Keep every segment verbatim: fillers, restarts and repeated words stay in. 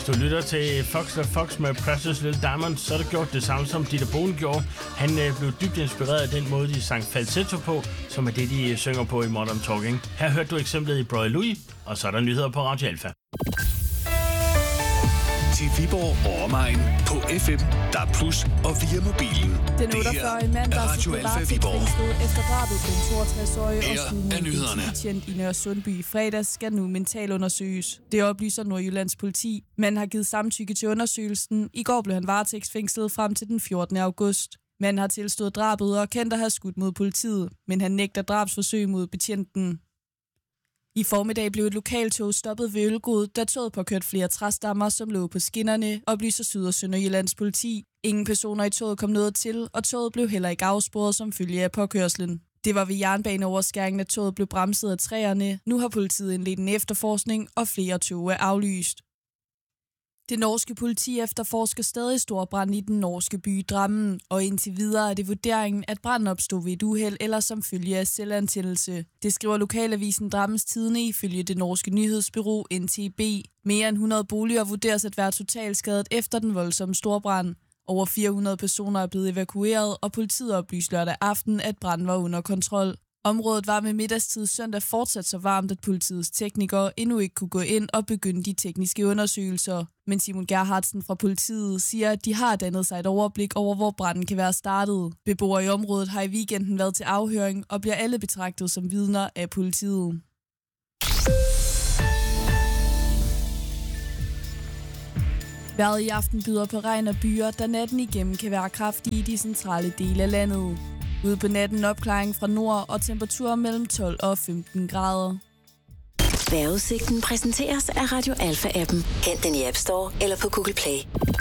du lytter til Fox og Fox med Precious Little Diamond, så er det gjort det samme, som Dieter Bohlen gjorde. Han øh, blev dybt inspireret af den måde, de sang falsetto på, som er det, de synger på i Modern Talking. Her hørte du eksemplet i Brother Louis, og så er der nyheder på Radio Alpha. Til Viborg og omegn på F M, D A B plus og via mobilen. Den otteogfyrre-årige mand, der er varetægtsfængslet efter drabet på en toogtres-årig og skydende betjent i Nørre Sundby i fredags, skal nu mentalundersøges. Det oplyser Nordjyllands politi. Manden har givet samtykke til undersøgelsen. I går blev han varetægtsfængslet frem til den fjortende august. Manden har tilstået drabet og kendt at have skudt mod politiet, men han nægter drabsforsøg mod betjenten. I formiddag blev et lokaltog stoppet ved Ølgod, da toget påkørte flere træstammer, som lå på skinnerne, oplyser Syd- og Sønderjyllands politi. Ingen personer i toget kom noget til, og toget blev heller ikke afsporet som følge af påkørslen. Det var ved jernbaneoverskæringen, at toget blev bremset af træerne. Nu har politiet indledt en efterforskning, og flere tog er aflyst. Det norske politi efterforsker stadig stor brand i den norske by Drammen, og indtil videre er det vurderingen, at branden opstod ved et uheld eller som følge af selvantændelse. Det skriver lokalavisen Drammens Tidende ifølge det norske nyhedsbureau N T B. Mere end hundrede boliger vurderes at være totalskadet efter den voldsomme storbrand. Over fire hundrede personer er blevet evakueret, og politiet oplyste lørdag aften, at branden var under kontrol. Området var med middagstid søndag fortsat så varmt, at politiets teknikere endnu ikke kunne gå ind og begynde de tekniske undersøgelser. Men Simon Gerhardsen fra politiet siger, at de har dannet sig et overblik over, hvor branden kan være startet. Beboere i området har i weekenden været til afhøring og bliver alle betragtet som vidner af politiet. Vejret i aften byder på regn og byer, der natten igennem kan være kraftige i de centrale dele af landet. Ude på natten opklaring fra nord og temperaturer mellem tolv og femten grader. Vejrudsigten præsenteres af Radio Alpha-appen. Hent den i App Store eller på Google Play.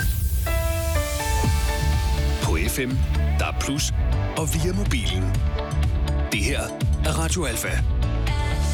På F M, D A B plus og via mobilen. Det her er Radio Alpha.